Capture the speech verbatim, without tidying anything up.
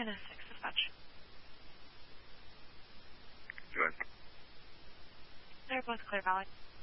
ten and six, dispatch. Good. They're both Clear Valley.